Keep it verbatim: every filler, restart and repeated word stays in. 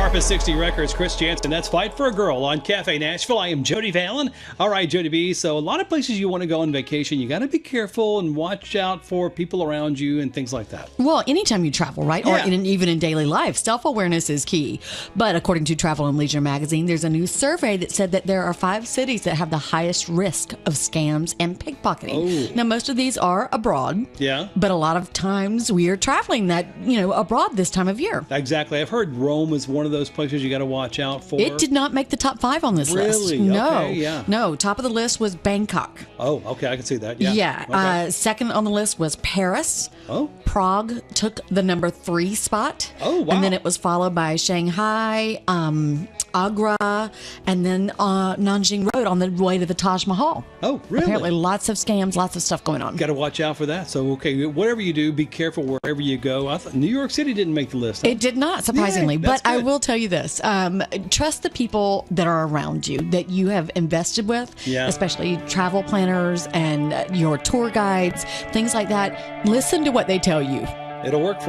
Harpist sixty Records, Chris Jansen. That's Fight for a Girl on Cafe Nashville. I am Jody Fallon. All right, Jody B. So a lot of places you want to go on vacation, you got to be careful and watch out for people around you and things like that. Well, anytime you travel, right? Yeah. Or in, even in daily life, self-awareness is key. But according to Travel and Leisure magazine, there's a new survey that said that there are five cities that have the highest risk of scams and pickpocketing. Oh. Now, most of these are abroad. Yeah. But a lot of times we are traveling that, you know, abroad this time of year. Exactly. I've heard Rome is one of those places you got to watch out for. It did not make the top five on this list. Really? No. Okay, yeah. No. Top of the list was Bangkok. Oh, okay. I can see that. Yeah. Yeah. Okay. Uh, second on the list was Paris. Oh. Prague took the number three spot. Oh, wow. And then it was followed by Shanghai, um, Agra, and then uh, Nanjing Road on the way to the Taj Mahal. Oh, really? Apparently lots of scams, lots of stuff going on. Got to watch out for that. So, okay, whatever you do, be careful wherever you go. I thought New York City didn't make the list. Huh? It did not, surprisingly. Yay, that's but I good. will tell you this. Um, trust the people that are around you, that you have invested with, Yeah. especially travel planners and your tour guides, things like that. Listen to what they tell you. It'll work for